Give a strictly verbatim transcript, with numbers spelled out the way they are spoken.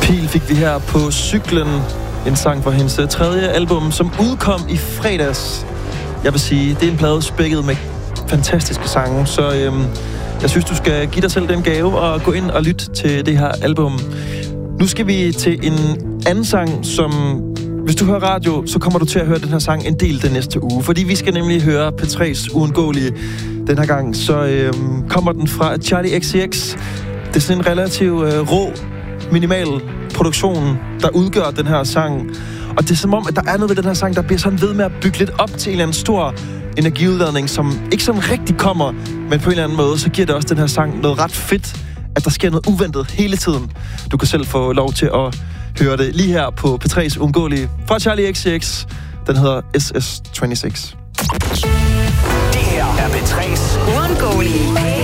Pil fik vi her på cyklen. En sang fra hendes tredje album, som udkom i fredags. Jeg vil sige, det er en plade spækket med fantastiske sange, så øhm, jeg synes, du skal give dig selv den gave og gå ind og lytte til det her album. Nu skal vi til en anden sang, som... Hvis du hører radio, så kommer du til at høre den her sang en del den næste uge. Fordi vi skal nemlig høre P tre's Uundgåelige den her gang. Så øhm, kommer den fra Charli X C X. Det er sådan en relativt øh, rå, minimal produktion, der udgør den her sang. Og det er som om, at der er noget ved den her sang, der bliver sådan ved med at bygge lidt op til en eller anden stor energiudladning, som ikke sådan rigtig kommer, men på en eller anden måde, så giver det også den her sang noget ret fedt, at der sker noget uventet hele tiden. Du kan selv få lov til at høre det lige her på P tre's Uundgåelige fra Charli X C X. Den hedder S S seksogtyve. Det her er P tre's Uundgåelige.